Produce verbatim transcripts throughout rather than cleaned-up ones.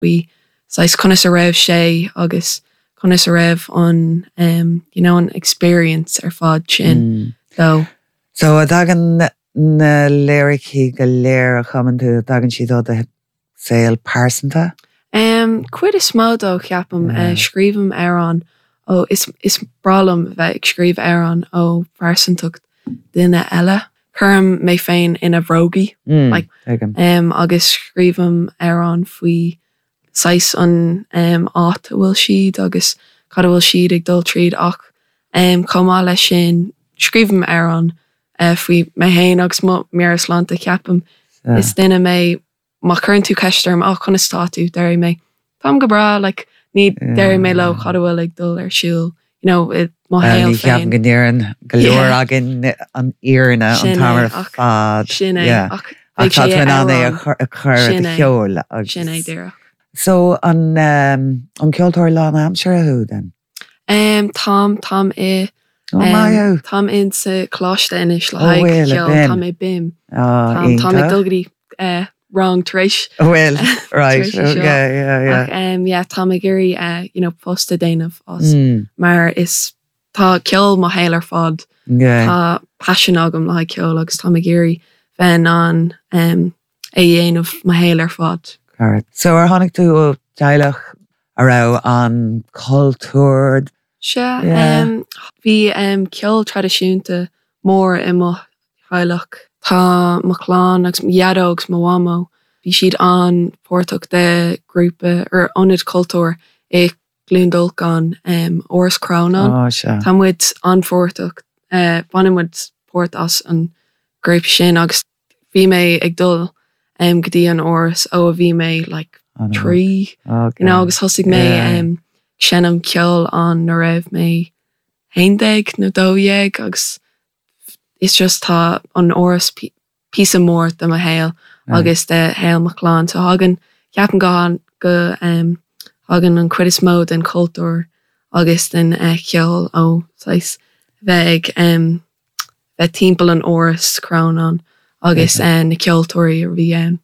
We sais conas a raibh sé agus conas a raibh on um, you know, an experience ar fad sin. Mm. So, so a dagan na lyricí go léir a chaman tú dagan si dó a saoil pásanta? Um, cuid is smó dó ceapam Yeah. uh, scríbam ar an ó is, is bralam bheith ag scríb ar an ó pásantach duine eile. Curm mé féin ina bhrógaí. Mm. Like, Agam. um, agus scríbam ar an faoi sais an um, áit a bhfuil siad agus cad a bhfuil siad ag dul tríd ach um, comá lei sin scríbam ar an uh, faoi mé héin agus mo miaras lánta ceapam. Yeah. Is duine mé má chuann tú ceistem ach chuna stáú deir mé tam go bra like, ní Yeah. deir mé le cad a bhfuil ag dul ar siúl. You know, it má Uh, héal ní ceapan féin. go níoran go leor Yeah. agin an íarna an Sin é, tamar ach- fad. Sin é Yeah. ach A ag sé chatain an é ar a chur- a chur Sin a é. cheol. agus- sin é deire. So an um, an ceoltóir lá am sure who then? Um, Tom, Tom é Oh um, my oh. Tom in sa chláiste inis le Oh, haig well, a ceol, bin. Tom é bim. Oh, Tom, Tom ag Ínta. dulgadí uh, wrong taréis. Well, right. Trish Okay, Shaw. yeah, yeah. Ach, um, yeah, Tom ag gurí uh, you know, posta déanamh os. Mm, Mar is tá ceol má héil ar fad. yeah. Tá passion agam le haig ceol agus Tom ag gurí bhein an um, é dhéanamh má héil ar fad. Correct. So ar tháinig tú ó deilech a rá an cultúr. Se, Yeah. um, bhí um, ceol tradiisiúnta mór i mo chailech. Tá mo chláán agus iadógus mo wamo. Bhí siad an pórtach de grúpa ar onid cultúr ag glúndul gan um, Oras Crown-an. Oh, se. Tá muid an pórtach, uh, banim muid pórt as an grúpa sin agus bhí mé ag dul um, gotí an Oras ó a bhí mé like Oh, no. trí. Okay. You know, agus hosig mé Yeah. um, sinnam ceol an na raibh mé haindeig na dóhéag agus is just tá an Oras pí a mór de a héil Yeah. agus de héil Maclán. So hagan ceapan go go um, hagan an cuidas mód an cultúr agus den uh, ceol ó sais bheith um, bheith timppel an Oras Crown-an agus uh, na ceoltóirí ar bhí ann.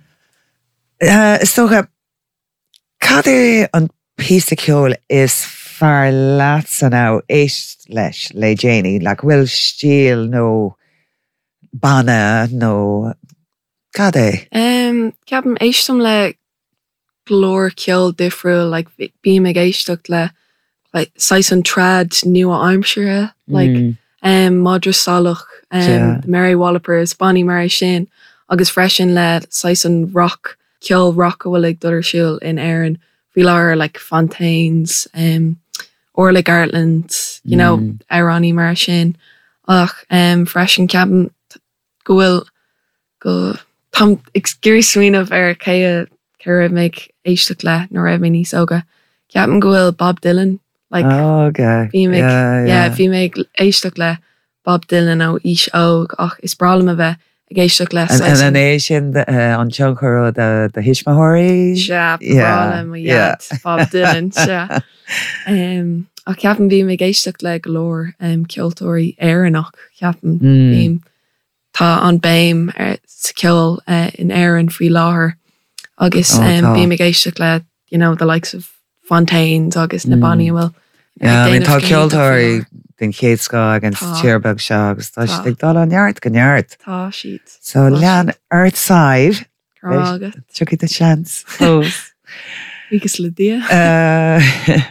Uh, so uh, cad é an písa ceol is far lása ná éist leis le Janie, like bhfuil stíl nó banna nó cad é? Um, ceapan éistem le glór ceol difriúil, like bí me éisteach le like sais an trad nua aimsere, like Mm. um Madra Salach, um Yeah. Mary Wallopers, Bonnie Mary Shane, agus freisin le sais an rock ceol rock a bhfuil ag dullar siúil in airan bhí leir like Fontaines, um Orla Gartland, you know, Mm. Irani mar sin. Ach, um freisin ceapan go bhfuil go tam gurí swinmh ar cé cé méid éisteach le nó raibh mé níos óga. Ceapan go bhfuil Bob Dylan, like Oh, okay. bhí mé yeah, yeah, yeah. bhí mé éisteach le Bob Dylan ó is óg ach is bralam a bheith ag éisteach le And, and an é sin uh, an tionchar the the hismahorí. Se Yeah, bralam a yeah. iad Bob Dylan se. Um, ach ceapan bhí mé éisteach le golóir um, ceoltóirí éannach ceapan Mm. bhím tá an béim ar sa ceol uh, in airan faoi láthair agus Oh, um, tá. bhí mé éisteach le, you know, the likes of Fontaines agus na Mm. Bonnie bhfuil. Yeah, I mean, tá Déanamh go ceoltóirí den chéad sá against Tá. Tírbeg se agus tá Tá. si dá an neart go neart. Tá siad. So Tá lean earth side, Rága. chuki the chance. Close. Agus le dia. uh,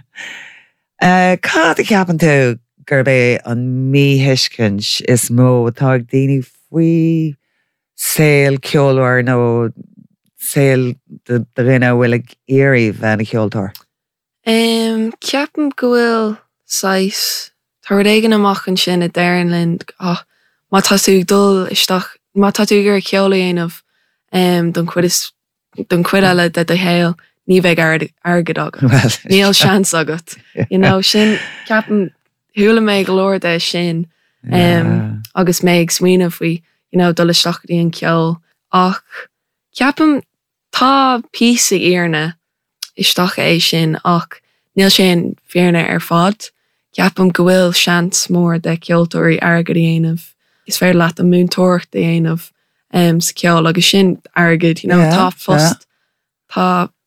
uh, Cá a ceapan tú gur bé an mí hiiscint is mó tá ag daoine faoi saoil ceolúir nó saoil de rinne bhfuil ag éirí bheith na ceoltóir. Um, ceapan go bhfuil sais tá rud éigen amachchan sin a déireann linn ach má tá tú dul isteach má tá tú gur ceola aanamh um, don cuid is don cuid eile de de héil ní bheith ar- argadach. Well, Níl seans agat. You know, sin ceapan thuúla mé go leir de sin yeah. um, agus mé ag smaoineh faoi, you know, dul isteachtaí an ceol ach ceapan tá písa íarna isteach é sin ach níl sin fearna ar fad. Ceapam go bhfuil seans mór de ceoltóirí agad aanamh. Is féidir leat an múntóirt é aanamh um, sa ceol agus sin agad, you know, Yeah, tá fust tá